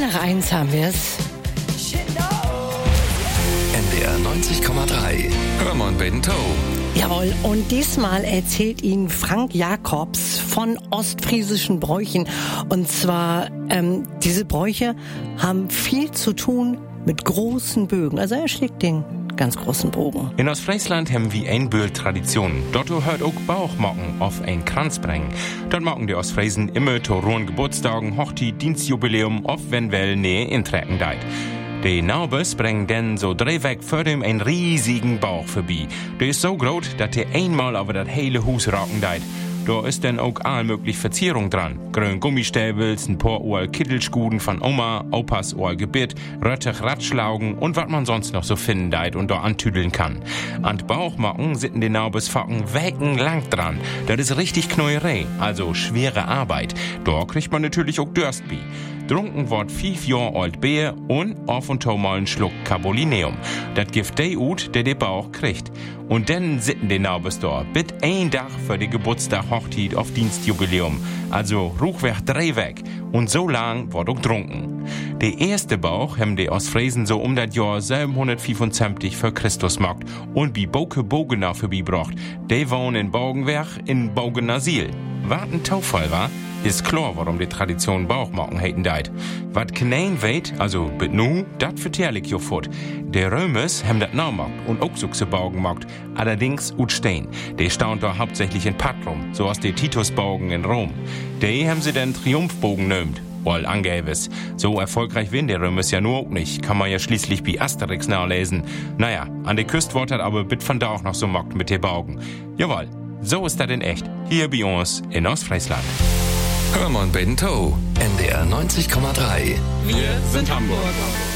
nach 1 haben wir's. NDR 90,3. Hör mal ein Toe. Jawohl, und diesmal erzählt Ihnen Frank Jacobs von ostfriesischen Bräuchen. Und zwar, diese Bräuche haben viel zu tun mit großen Bögen. Also er schlägt den ganz großen Bogen. In Ostfriesland haben wir ein Tradition. Dort hört auch Bauchmocken auf ein Kranz bringen. Dort machen die Ostfriesen immer zu ruhen Geburtstagen, Hochzeit, Dienstjubiläum, auf wenn well nähe intrecken deit. Die Naubes bringen dann so drehweg vor dem einen riesigen Bauch vorbei. Der ist so groß, dass der einmal über das hele Haus rocken deit. Da ist dann auch allmöglich Verzierung dran. Grün Gummistäbels, ein paar Ohr Kittelschguden von Oma, Opas Ohr Gebit, Röttich Ratschlaugen und was man sonst noch so finden deit und da antüdeln kann. An Bauchmacken sitten die Naubesfacken weckenlang dran. Das ist richtig Knäuerei, also schwere Arbeit. Da kriegt man natürlich auch Durst bei. Trunken wird 5 Jahre alt Bier und auf und zu mal einen Schluck Carbolineum. Das gibt der ut, der den Bauch kriegt. Und dann sitten die Naubes da, bit ein Tag für die Geburtstag Hochzeit auf Dienstjubiläum. Also ruchweg drehweg. Und so lang wird auch trunken. Der erste Bauch haben die Ostfriesen so das Jahr 775 für Christus gemacht und wie Boke Bogenau vorbeibracht. Die wohnen in Bogenwerk in Bogenasil. Was ein Taufall war, ist klar, warum die Tradition Bauchmachen heiten deit. Wat knein weht, also bet nu, dat vertell ich jo fort. Der Römers haben dat nachmacht und auch so Baugen gemacht, allerdings ut stehen. Die staunt da hauptsächlich in Patrum, so aus de Titusbaugen in Rom. Die haben sie den Triumphbogen nömt. Wohl angeheves. So erfolgreich werden die Römers ja nur auch nicht. Kann man ja schließlich bei Asterix nachlesen. Naja, an der Küste wird dat aber bit von da auch noch so mockt mit den Baugen. Jawohl, so ist dat in echt. Hier bei uns in Ostfriesland. Hör mal ein Toe. NDR 90,3. Wir sind Hamburger.